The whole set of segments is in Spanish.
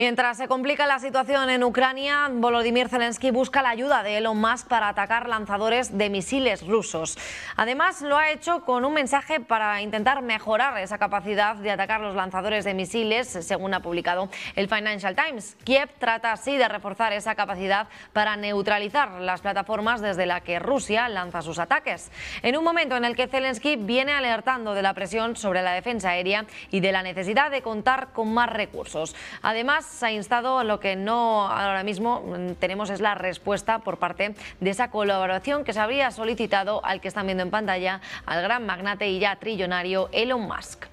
Mientras se complica la situación en Ucrania, Volodymyr Zelensky busca la ayuda de Elon Musk para atacar lanzadores de misiles rusos. Además, lo ha hecho con un mensaje para intentar mejorar esa capacidad de atacar los lanzadores de misiles, según ha publicado el Financial Times. Kiev trata así de reforzar esa capacidad para neutralizar las plataformas desde las que Rusia lanza sus ataques. En un momento en el que Zelensky viene alertando de la presión sobre la defensa aérea y de la necesidad de contar con más recursos. Además, se ha instado, lo que no ahora mismo tenemos es la respuesta por parte de esa colaboración que se habría solicitado al que están viendo en pantalla, al gran magnate y ya trillonario Elon Musk.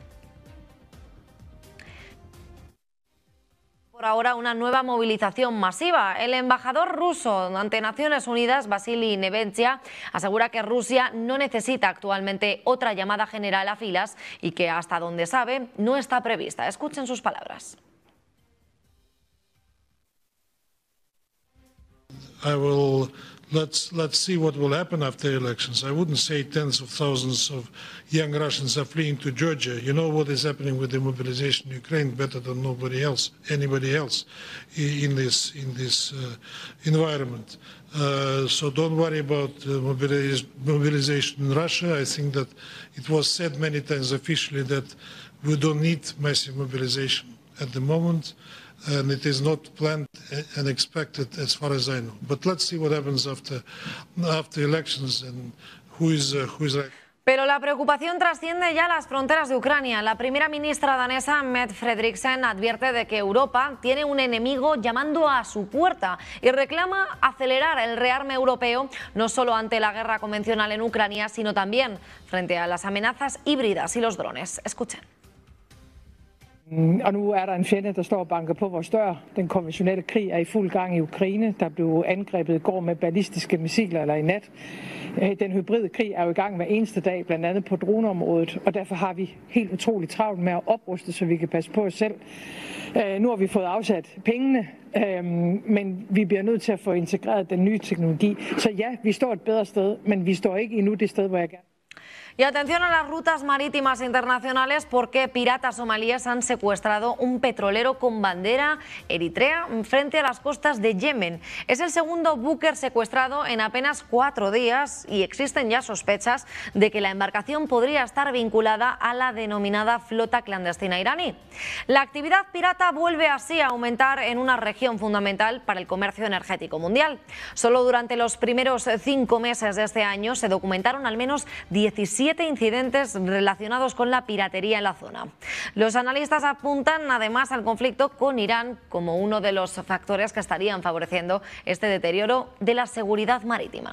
Por ahora, una nueva movilización masiva. El embajador ruso ante Naciones Unidas, Vasily Nevencia, asegura que Rusia no necesita actualmente otra llamada general a filas y que, hasta donde sabe, no está prevista. Escuchen sus palabras. Let's see what will happen after elections. I wouldn't say tens of thousands of young Russians are fleeing to Georgia. You know what is happening with the mobilization in Ukraine better than anybody else in this environment. So don't worry about mobilization in Russia. I think that it was said many times officially that we don't need massive mobilization at the moment. And it is not planned and expected as far as I know. But let's see what happens after elections and who is right. Pero la preocupación trasciende ya las fronteras de Ucrania. La primera ministra danesa, Mette Frederiksen, advierte de que Europa tiene un enemigo llamando a su puerta y reclama acelerar el rearme europeo, no solo ante la guerra convencional en Ucrania, sino también frente a las amenazas híbridas y los drones. Escuchen. Og nu er der en fjende, der står og banker på vores dør. Den konventionelle krig er i fuld gang i Ukraine. Der blev angrebet i går med ballistiske missiler, eller i nat. Den hybride krig er jo i gang hver eneste dag, blandt andet på droneområdet. Og derfor har vi helt utroligt travlt med at opruste, så vi kan passe på os selv. Nu har vi fået afsat pengene, men vi bliver nødt til at få integreret den nye teknologi. Så ja, vi står et bedre sted, men vi står ikke endnu det sted, hvor jeg gerne. Y atención a las rutas marítimas internacionales porque piratas somalíes han secuestrado un petrolero con bandera eritrea frente a las costas de Yemen. Es el segundo buque secuestrado en apenas 4 días y existen ya sospechas de que la embarcación podría estar vinculada a la denominada flota clandestina iraní. La actividad pirata vuelve así a aumentar en una región fundamental para el comercio energético mundial. Solo durante los primeros 5 meses de este año se documentaron al menos 17 incidentes relacionados con la piratería en la zona. Los analistas apuntan además al conflicto con Irán como uno de los factores que estarían favoreciendo este deterioro de la seguridad marítima.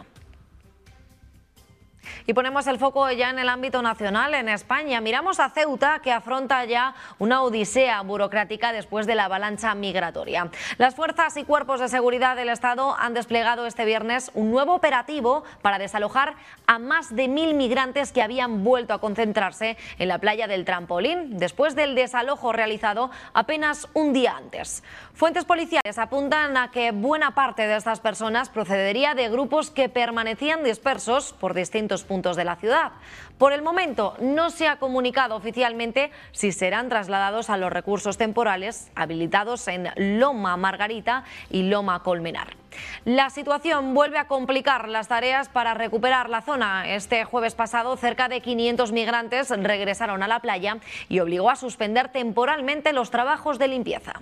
Y ponemos el foco ya en el ámbito nacional, en España. Miramos a Ceuta, que afronta ya una odisea burocrática después de la avalancha migratoria. Las fuerzas y cuerpos de seguridad del Estado han desplegado este viernes un nuevo operativo para desalojar a más de 1000 migrantes que habían vuelto a concentrarse en la playa del Trampolín, después del desalojo realizado apenas un día antes. Fuentes policiales apuntan a que buena parte de estas personas procedería de grupos que permanecían dispersos por distintos puntos de la ciudad. Por el momento no se ha comunicado oficialmente si serán trasladados a los recursos temporales habilitados en Loma Margarita y Loma Colmenar. La situación vuelve a complicar las tareas para recuperar la zona. Este jueves pasado, cerca de 500 migrantes regresaron a la playa y obligó a suspender temporalmente los trabajos de limpieza.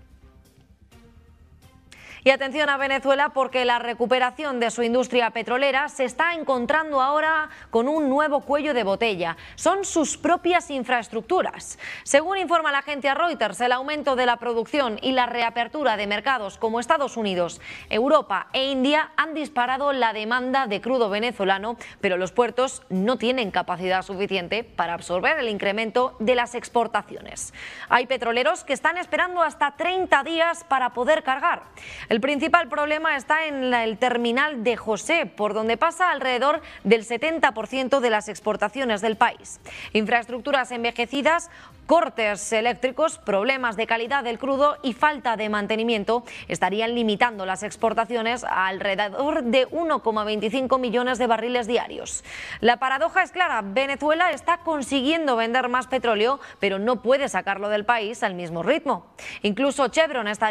Y atención a Venezuela porque la recuperación de su industria petrolera se está encontrando ahora con un nuevo cuello de botella. Son sus propias infraestructuras. Según informa la agencia Reuters, el aumento de la producción y la reapertura de mercados como Estados Unidos, Europa e India han disparado la demanda de crudo venezolano, pero los puertos no tienen capacidad suficiente para absorber el incremento de las exportaciones. Hay petroleros que están esperando hasta 30 días para poder cargar. El principal problema está en el terminal de José, por donde pasa alrededor del 70% de las exportaciones del país. Infraestructuras envejecidas, cortes eléctricos, problemas de calidad del crudo y falta de mantenimiento estarían limitando las exportaciones a alrededor de 1,25 millones de barriles diarios. La paradoja es clara: Venezuela está consiguiendo vender más petróleo, pero no puede sacarlo del país al mismo ritmo. Incluso Chevron está